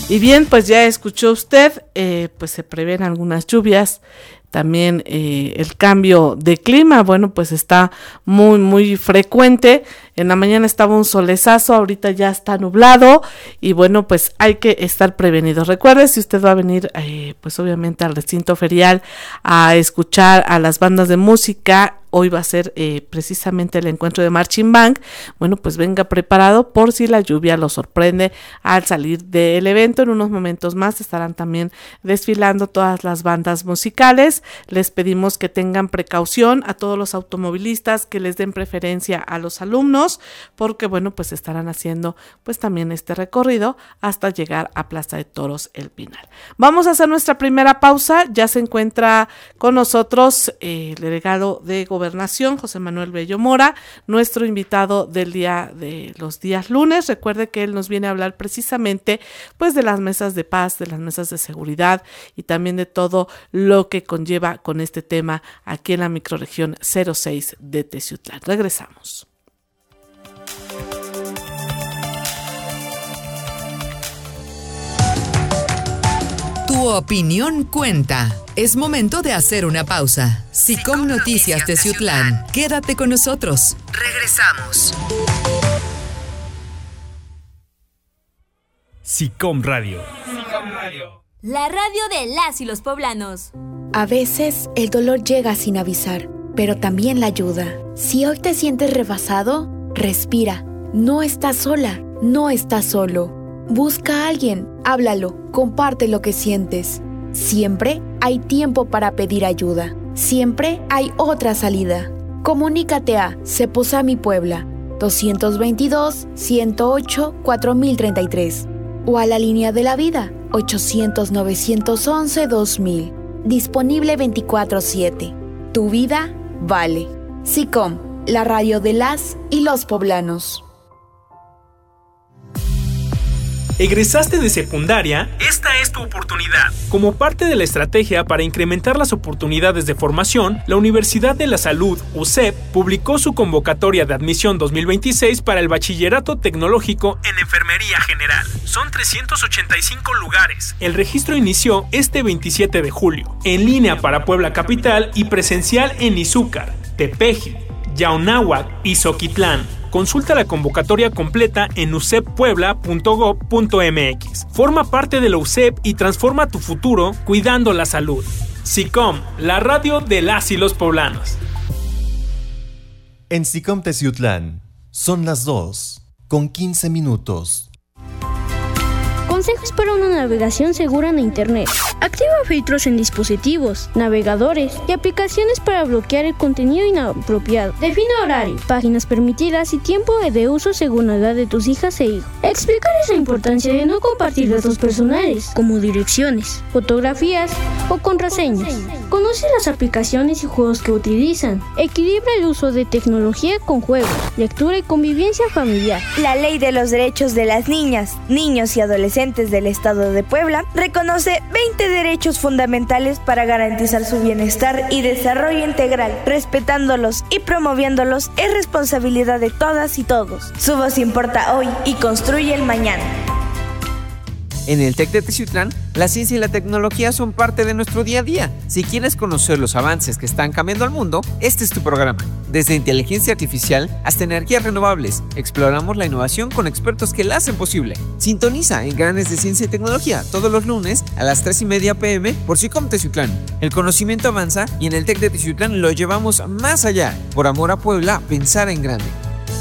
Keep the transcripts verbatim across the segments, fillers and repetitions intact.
Y bien, pues ya escuchó usted, eh, pues se prevén algunas lluvias. También eh, el cambio de clima, bueno, pues está muy, muy frecuente. En la mañana estaba un solezazo, ahorita ya está nublado y bueno, pues hay que estar prevenidos. Recuerde, si usted va a venir, eh, pues obviamente al recinto ferial a escuchar a las bandas de música, hoy va a ser eh, precisamente el encuentro de Marching Band, bueno, pues venga preparado por si la lluvia lo sorprende al salir del evento. En unos momentos más estarán también desfilando todas las bandas musicales. Les pedimos que tengan precaución a todos los automovilistas, que les den preferencia a los alumnos, porque bueno, pues estarán haciendo pues también este recorrido hasta llegar a Plaza de Toros El Pinal. Vamos a hacer nuestra primera pausa. Ya se encuentra con nosotros eh, el delegado de Gobernación, José Manuel Bello Mora, nuestro invitado del día de los días lunes. Recuerde que él nos viene a hablar precisamente pues de las mesas de paz, de las mesas de seguridad y también de todo lo que conlleva con este tema aquí en la microrregión cero seis de Teciutlán. Regresamos. Tu opinión cuenta. Es momento de hacer una pausa. Sicom Noticias Teciutlán. Quédate con nosotros. Regresamos. Sicom Radio. Sicom Radio. La radio de las y los poblanos. A veces el dolor llega sin avisar, pero también la ayuda. Si hoy te sientes rebasado, respira. No estás sola, no estás solo. Busca a alguien, háblalo, comparte lo que sientes. Siempre hay tiempo para pedir ayuda. Siempre hay otra salida. Comunícate a Ceposami Puebla, dos veintidós, ciento ocho, cuatro mil treinta y tres o a la línea de la vida, ochocientos, novecientos once, dos mil. Disponible veinticuatro siete. Tu vida vale. Sicom, la radio de las y los poblanos. ¿Egresaste de secundaria? Esta es tu oportunidad. Como parte de la estrategia para incrementar las oportunidades de formación, la Universidad de la Salud, U C E P, publicó su convocatoria de admisión dos mil veintiséis para el Bachillerato Tecnológico en Enfermería General. Son trescientos ochenta y cinco lugares. El registro inició este veintisiete de julio, en línea para Puebla Capital y presencial en Izúcar, Tepeji, Yaunáhuac y Zoquitlán. Consulta la convocatoria completa en u c e p puebla punto gob punto m x. Forma parte de la U C E P y transforma tu futuro cuidando la salud. Sicom, la radio de las y los poblanos. En Sicom Teciutlán son las dos con quince minutos. Consejos para una navegación segura en Internet. Activa filtros en dispositivos, navegadores y aplicaciones para bloquear el contenido inapropiado. Define horario, páginas permitidas y tiempo de uso según la edad de tus hijas e hijos. Explicarles la importancia de no compartir datos personales, como direcciones, fotografías o contraseñas. Conoce las aplicaciones y juegos que utilizan. Equilibra el uso de tecnología con juegos, lectura y convivencia familiar. La Ley de los Derechos de las Niñas, Niños y Adolescentes del Estado de Puebla reconoce veinte derechos fundamentales para garantizar su bienestar y desarrollo integral. Respetándolos y promoviéndolos es responsabilidad de todas y todos. Su voz importa hoy y construye el mañana. En el TEC de Teciutlán, la ciencia y la tecnología son parte de nuestro día a día. Si quieres conocer los avances que están cambiando al mundo, este es tu programa. Desde inteligencia artificial hasta energías renovables, exploramos la innovación con expertos que la hacen posible. Sintoniza en Granes de Ciencia y Tecnología todos los lunes a las tres y media pm por Sicom Teciutlán. El conocimiento avanza y en el TEC de Teciutlán lo llevamos más allá. Por amor a Puebla, pensar en grande.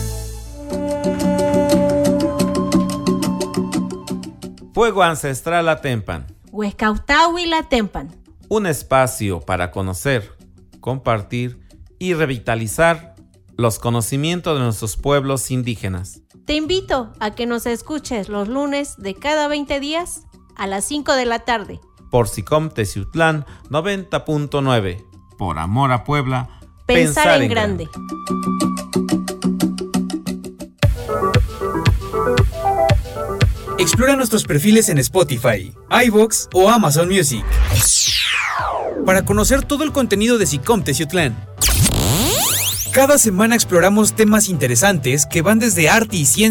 Fuego Ancestral Atempan. Huescautahui Atempan. Un espacio para conocer, compartir y revitalizar los conocimientos de nuestros pueblos indígenas. Te invito a que nos escuches los lunes de cada veinte días a las cinco de la tarde. Por Sicom Teciutlán noventa punto nueve. Por amor a Puebla, pensar, pensar en, en grande. grande. Explora nuestros perfiles en Spotify, iVoox o Amazon Music para conocer todo el contenido de Sicom Teciutlán. Cada semana exploramos temas interesantes que van desde arte y ciencia